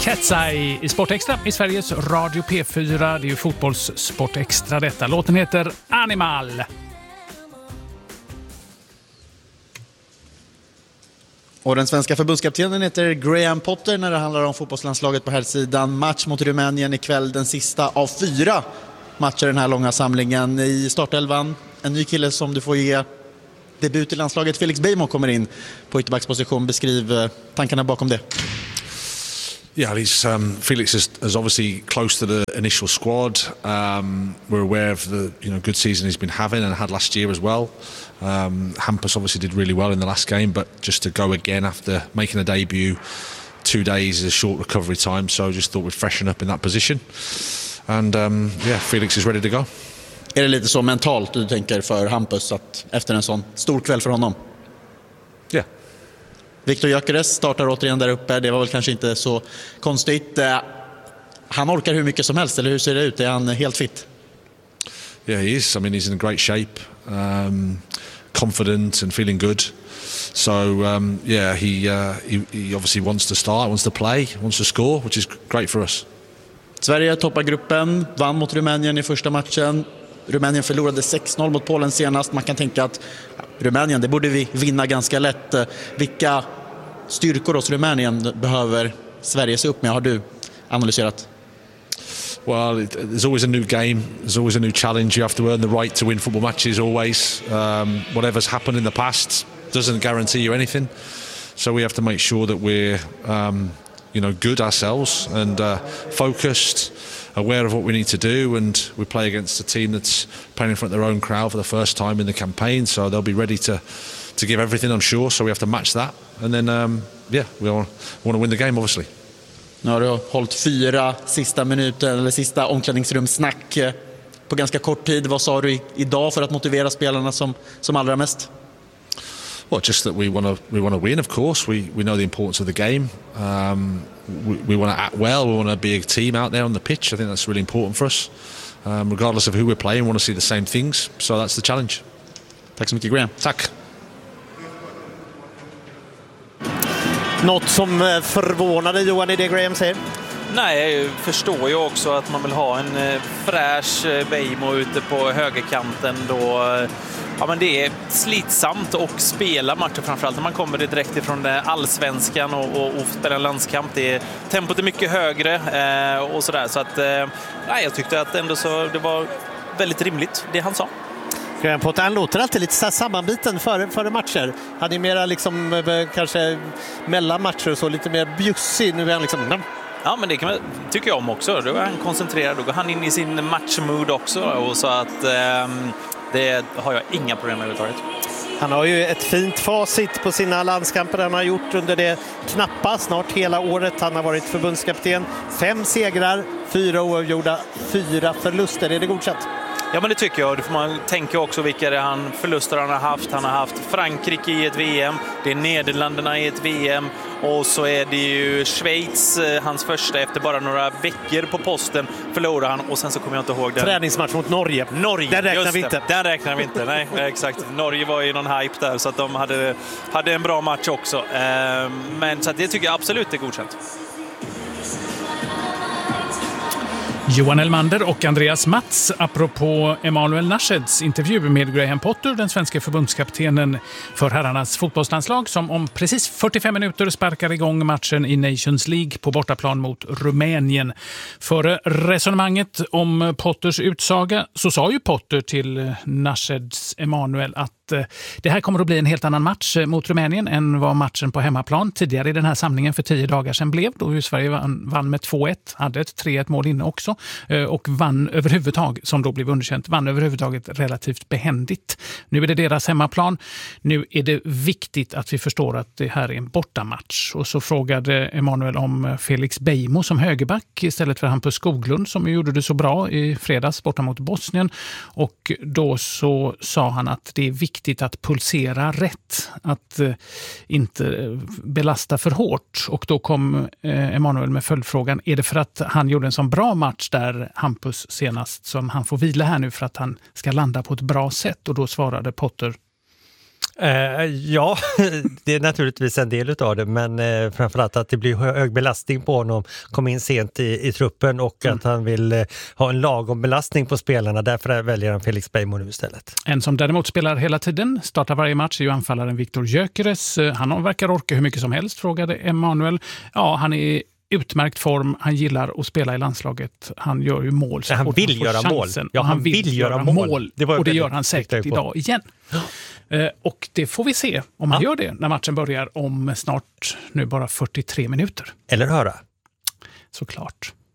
Cat's Eye i Sport Extra i Sveriges Radio P4. Det är ju fotbollssport extra detta. Låten heter Animal. Och den svenska förbundskaptenen heter Graham Potter när det handlar om fotbollslandslaget på här sidan. Match mot Rumänien ikväll, den sista av 4 matcher i den här långa samlingen. I startelvan, en ny kille som du får ge debut i landslaget. Felix Beijmo kommer in på ytterbacksposition. Beskriv tankarna bakom det. Yeah, Felix is obviously close to the initial squad. We're aware of the good season he's been having and had last year as well. Hampus obviously did really well in the last game, but just to go again after making a debut, 2 days is a short recovery time, so just thought we'd freshen up in that position. And Felix is ready to go. Är det lite så mentalt du tänker för Hampus att efter en sån stor kväll för honom? Ja. Yeah. Viktor Gyökeres startar återigen där uppe. Det var väl kanske inte så konstigt. Han orkar hur mycket som helst, eller hur ser det ut? Är han helt fit? Yeah, he is. I mean, he's in great shape, confident and feeling good. So, he obviously wants to start, wants to play, wants to score, which is great for us. Sverige toppar gruppen, vann mot Rumänien i första matchen. Rumänien förlorade 6-0 mot Polen senast. Man kan tänka att Rumänien, det borde vi vinna ganska lätt. Vilka styrkor hos Rumänien behöver Sverige se upp med, har du analyserat? Well, there's always a new game. There's always a new challenge. You have to earn the right to win football matches always. Whatever's happened in the past doesn't guarantee you anything. So we have to make sure that we're good ourselves and focused, aware of what we need to do, and we play against a team that's playing in front of their own crowd for the first time in the campaign, so they'll be ready to give everything, I'm sure, so we have to match that, and then we want to win the game obviously. Nu har du hållit 4 sista minuter eller sista omklädningsrumssnack på ganska kort tid. Vad sa du idag för att motivera spelarna som allra mest? Well, just that we want to win, of course. We know the importance of the game. We want to act well. We want to be a team out there on the pitch. I think that's really important for us. Regardless of who we're playing, we want to see the same things. So that's the challenge. Tack så mycket, Graham. Tack. Något som förvånade Johan i det Graham säger? Nej, jag förstår ju också att man vill ha en fräsch Beijmo ute på högerkanten då. Ja, men det är slitsamt att spela matcher, framförallt när man kommer direkt ifrån allsvenskan och spelar en landskamp. Tempot är mycket högre och sådär. Så att jag tyckte att ändå så det var väldigt rimligt det han sa. Graham Potter, han låter alltid lite sammanbiten före matcher. Han är mera kanske mellan matcher och så lite mer bjussig. Nu är han Ja, men det tycker jag om också. Då är han koncentrerad. Då går han in i sin matchmood också. Och så att det har jag inga problem med överhuvudtaget. Han har ju ett fint facit på sina landskamper han har gjort under det knappa, snart hela året. Han har varit förbundskapten. 5 segrar, 4 oavgjorda, 4 förluster. Är det godkänt? Ja, men det tycker jag. Då får man tänka också vilka förluster han har haft. Han har haft Frankrike i ett VM. Det är Nederländerna i ett VM. Och så är det ju Schweiz, hans första efter bara några veckor på posten förlorar han. Och sen så kommer jag inte ihåg den. Träningsmatch mot Norge. Den räknar vi inte. Nej, exakt. Norge var ju någon hype där så att de hade en bra match också. Men så att det tycker jag absolut är godkänt. Johan Elmander och Andreas Mats apropå Emanuel Nascheds intervju med Graham Potter, den svenska förbundskaptenen för herrarnas fotbollslandslag, som om precis 45 minuter sparkar igång matchen i Nations League på bortaplan mot Rumänien. Före resonemanget om Potters utsaga så sa ju Potter till Nascheds Emanuel att det här kommer att bli en helt annan match mot Rumänien än vad matchen på hemmaplan tidigare i den här samlingen för 10 dagar sedan blev, då Sverige vann med 2-1, hade ett 3-1 mål inne också och vann överhuvudtaget, som då blev underkänt, vann överhuvudtaget relativt behändigt. Nu är det deras hemmaplan. Nu är det viktigt att vi förstår att det här är en bortamatch. Och så frågade Emanuel om Felix Beijmo som högerback istället för Hampus Skoglund som gjorde det så bra i fredags borta mot Bosnien. Och då så sa han att det är viktigt att pulsera rätt, att inte belasta för hårt. Och då kom Emanuel med följdfrågan, är det för att han gjorde en sån bra match där Hampus senast som han får vila här nu för att han ska landa på ett bra sätt? Och då svarade Potter: Ja, det är naturligtvis en del av det, men framförallt att det blir hög belastning på honom, kom in sent i truppen och att han vill ha en lagom belastning på spelarna, därför väljer han Felix Beijmo nu istället. En som däremot spelar hela tiden, startar varje match, är ju anfallaren Viktor Gyökeres. Han verkar orka hur mycket som helst, frågade Emanuel. Ja, han är utmärkt form, han gillar att spela i landslaget, han gör ju mål så han vill göra mål. Ja, han vill göra mål och det gör han säkert idag igen. Och det får vi se om han gör det när matchen börjar om snart nu bara 43 minuter. Eller höra. Såklart.